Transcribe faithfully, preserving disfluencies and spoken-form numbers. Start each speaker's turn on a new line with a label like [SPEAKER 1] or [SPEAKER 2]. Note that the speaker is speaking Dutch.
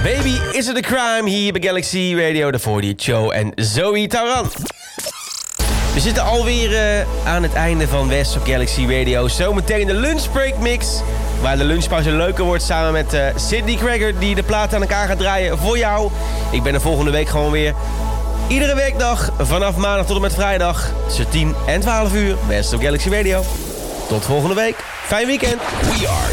[SPEAKER 1] Baby, is it a crime? Hier bij Galaxy Radio, de forty Show en Zoe Tauran. We zitten alweer uh, aan het einde van West op Galaxy Radio. Zometeen de lunchbreak mix, waar de lunchpauze leuker wordt samen met uh, Sydney Cracker, die de plaat aan elkaar gaat draaien voor jou. Ik ben er volgende week gewoon weer. Iedere werkdag vanaf maandag tot en met vrijdag tussen tien en twaalf uur. West op Galaxy Radio. Tot volgende week. Fijn weekend.
[SPEAKER 2] We are